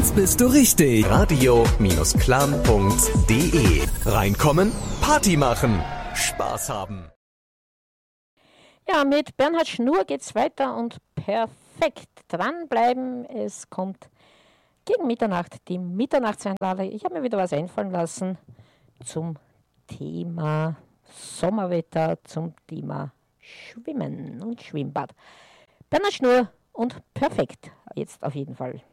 uns bist du richtig. Radio-clan.de. Reinkommen, Party machen, Spaß haben. Ja, mit Bernhard Schnur geht's weiter und perfekt dranbleiben. Es kommt gegen Mitternacht die Mitternachtseinlage. Ich habe mir wieder was einfallen lassen zum Thema Sommerwetter, zum Thema Schwimmen und Schwimmbad. Bernhard Schnur und perfekt, jetzt auf jeden Fall.